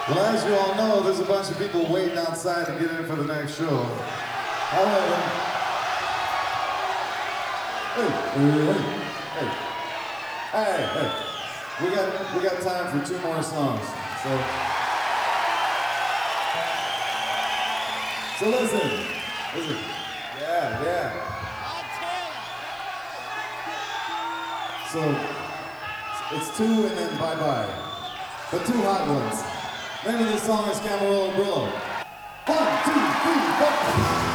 Well, as you all know, there's a bunch of people waiting outside to get in for the next show. However, hey, we got time for 2 more songs. So listen. Yeah. So it's 2 and then bye-bye. The 2 hot ones. Name of this song is Camarillo Brillo. 1, 2, 3, 4.